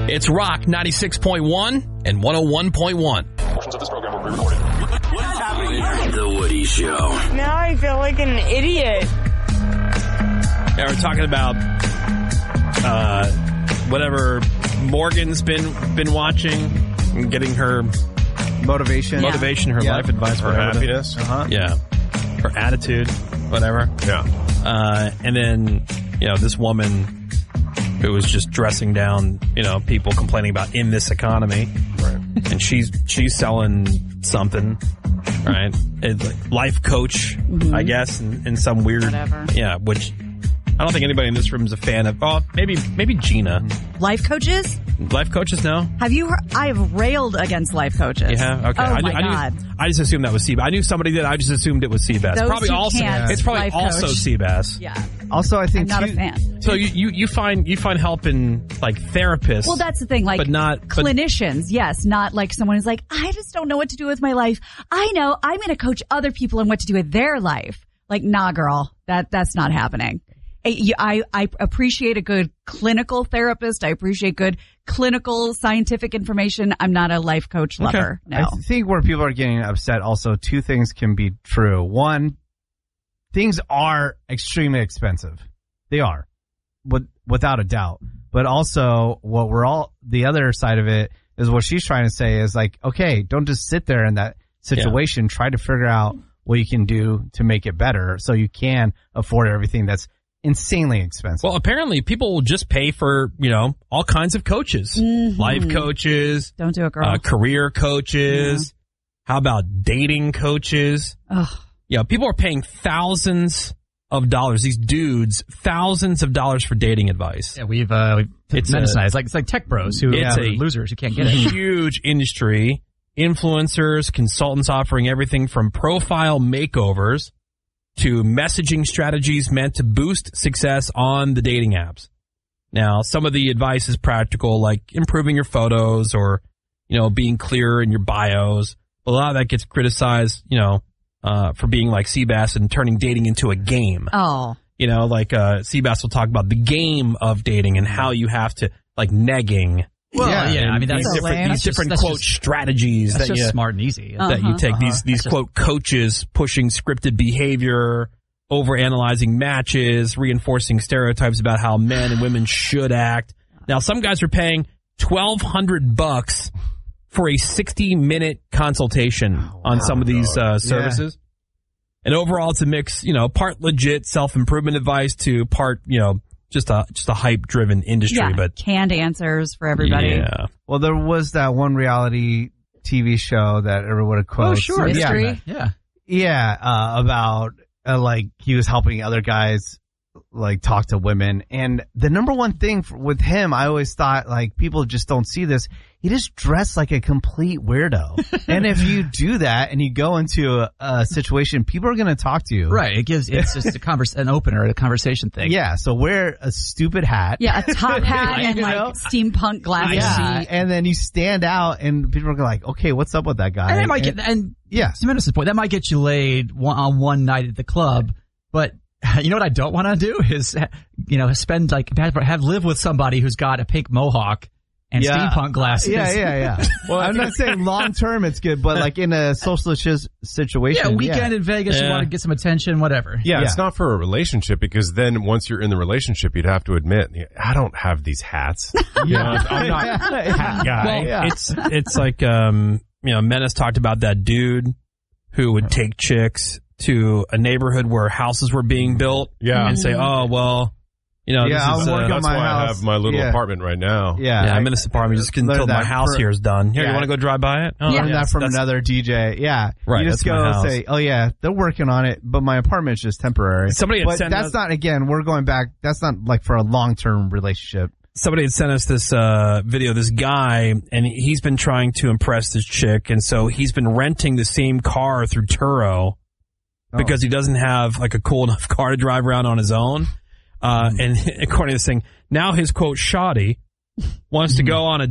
It's Rock 96.1 and 101.1. Portions of this program will be recorded. What's happening? The Woody Show. Now I feel like an idiot. Yeah, we're talking about whatever Morgan's been watching and getting her motivation, her life advice, her happiness. Yeah, her attitude, whatever. Yeah. And then, this woman who was just dressing down, people complaining about in this economy. Right. And she's selling something, right? It's like life coach, I guess, in some weird, whatever. Yeah, which I don't think anybody in this room is a fan of. Oh, maybe Gina. Life coaches? Life coaches, no? Have you heard? I have railed against life coaches. Yeah, okay. Oh, my God. I just assumed that was Seabass. I knew somebody did. I just assumed it was Seabass. Those Probably who also. can't It's probably life also coach. Seabass. Yeah. Also, I think I'm not a fan. So you find help in like therapists. Well, that's the thing. Like, but not clinicians, yes, not like someone who's like, I just don't know what to do with my life. I know I'm going to coach other people on what to do with their life. Like, nah, girl, that's not happening. I appreciate a good clinical therapist. I appreciate good clinical scientific information. I'm not a life coach lover. Okay. No. I think where people are getting upset, also, two things can be true. One, things are extremely expensive. They are, without a doubt. But also, the other side of it is what she's trying to say is like, okay, don't just sit there in that situation. Yeah. Try to figure out what you can do to make it better so you can afford everything that's insanely expensive. Well, apparently people will just pay for, all kinds of coaches. Mm-hmm. Life coaches. Don't do it, girl. Career coaches. Yeah. How about dating coaches? Ugh. Yeah, people are paying thousands of dollars. These dudes, thousands of dollars for dating advice. Yeah, we've medicalized. It's like tech bros who are losers who can't get it. Huge industry. Influencers, consultants offering everything from profile makeovers to messaging strategies meant to boost success on the dating apps. Now, some of the advice is practical, like improving your photos or, being clearer in your bios. A lot of that gets criticized, for being like Seabass and turning dating into a game. Oh. Seabass will talk about the game of dating and how you have to, like, negging. Well, yeah, I mean, these different quote strategies that's that just you smart and easy that you take. These quote coaches pushing scripted behavior, overanalyzing matches, reinforcing stereotypes about how men and women should act. Now, some guys are paying $1,200 for a 60-minute consultation on some of these services. And overall, it's a mix, part legit self-improvement advice to part, just a hype-driven industry, but canned answers for everybody. Yeah. Well, there was that one reality TV show that everyone would quote. Oh, sure. Mystery. About like he was helping other guys like talk to women, and the number one thing with him, I always thought like people just don't see this. He just dressed like a complete weirdo, and if you do that and you go into a situation, people are going to talk to you. Right. It's just an opener, a conversation thing. Yeah. So wear a stupid hat. Yeah, a top hat and like steampunk glasses. Yeah, and then you stand out, and people are like, "Okay, what's up with that guy?" And that might get, to Menace's point, that might get you laid on one night at the club, but. You know what I don't want to do is, spend live with somebody who's got a pink mohawk and steampunk glasses. Yeah. Well, I'm not saying long term it's good, but like in a social situation. Yeah, weekend in Vegas, you want to get some attention, whatever. Yeah, it's not for a relationship because then once you're in the relationship, you'd have to admit, I don't have these hats. I'm not a hat guy. Well, it's like, Menace talked about that dude who would take chicks to a neighborhood where houses were being built and say, oh, well, this is, that's why I have my little apartment right now. Yeah, I'm in this apartment just until my house here is done. Here, you want to go drive by it? Oh, learned that from another DJ. Yeah. Right. You just go and say, oh, yeah, they're working on it, but my apartment's just temporary. But that's not, again, we're going back, that's not like for a long-term relationship. Somebody had sent us this video, this guy, and he's been trying to impress this chick, and so he's been renting the same car through Turo. Because he doesn't have like a cool enough car to drive around on his own. And according to this thing, now his quote, shoddy, wants to go on a